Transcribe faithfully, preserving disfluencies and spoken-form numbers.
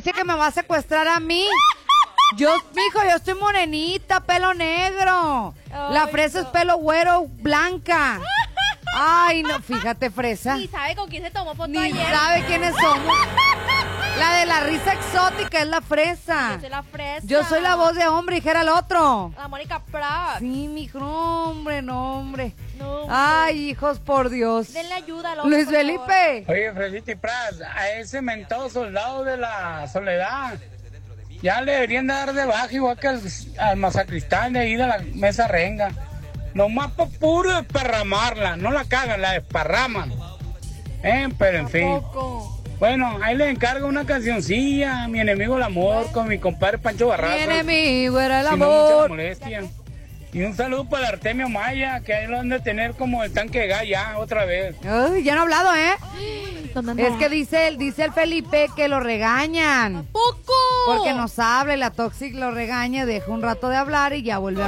dice que me va a secuestrar a mí. Yo, mijo, yo estoy morenita, pelo negro. Ay, La fresa no. es pelo güero, blanca. Ay, no, fíjate, fresa. Ni sabe con quién se tomó foto Ni ayer. sabe quiénes somos. La de la risa exótica es la fresa. Yo soy la fresa. Yo soy la voz de hombre, dijera el otro. La Mónica Prat. Sí, mijo, no, hombre, no, hombre. No. Ay, hijos, por Dios. Denle ayuda al otro, Luis por favor. Felipe. Oye, Fresita y Pras, a ese mentado soldado de la Soledad, ya le deberían dar de baja igual que al, al Mazacristán de ahí de la Mesa Renga. Nomás por puro desparramarla, no la cagan, la desparraman. Eh, pero en fin. Poco. Bueno, ahí le encargo una cancioncilla, Mi enemigo el amor, con mi compadre Pancho Barraza. Mi enemigo era el Si no, mucha amor. molestia. Y un saludo para el Artemio Maya, que ahí lo han de tener como el tanque de gas ya, otra vez. Ay, ya no ha hablado, ¿eh? ¿Dónde anda? Es que dice el, dice el Felipe que lo regañan. ¡Poco! Porque nos habla y la Toxic lo regaña, deja un rato de hablar y ya vuelve a